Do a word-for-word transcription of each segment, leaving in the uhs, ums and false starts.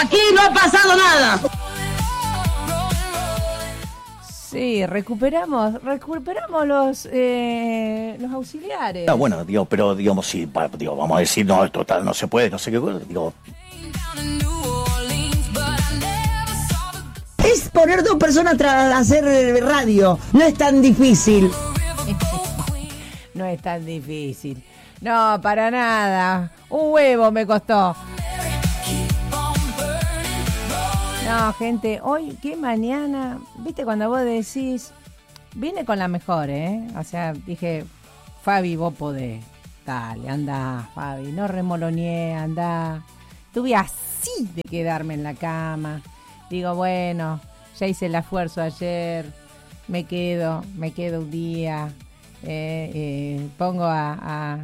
Aquí no ha pasado nada. Sí, recuperamos, recuperamos los eh, los auxiliares. Ah, bueno, digo, pero digamos, sí, pa- digo, vamos a decir, no, total, no se puede, no sé qué, digo. Es poner dos personas a hacer radio. No es tan difícil. No es tan difícil. No, para nada. Un huevo me costó. No, gente, hoy, qué mañana, viste cuando vos decís, vine con la mejor, ¿eh? O sea, dije, Fabi, vos podés, dale, andá, Fabi, no remoloneé, andá. Estuve así de quedarme en la cama. Digo, bueno, ya hice el esfuerzo ayer, me quedo, me quedo un día, eh, eh, pongo a... a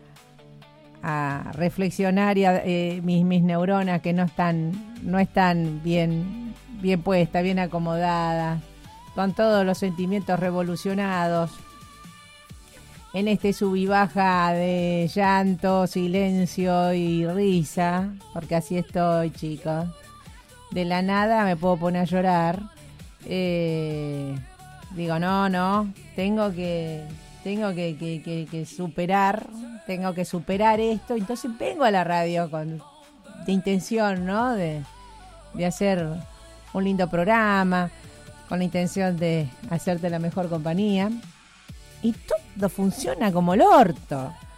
a reflexionar y a, eh, mis, mis neuronas que no están no están bien bien puestas, bien acomodadas, con todos los sentimientos revolucionados en este sub y baja de llanto, silencio y risa, porque así estoy, chicos. De la nada me puedo poner a llorar. Eh, digo, no, no, tengo que tengo que, que, que, que superar tengo que superar esto, entonces vengo a la radio con de intención, ¿no? De, de hacer un lindo programa, con la intención de hacerte la mejor compañía. Y todo funciona como el orto.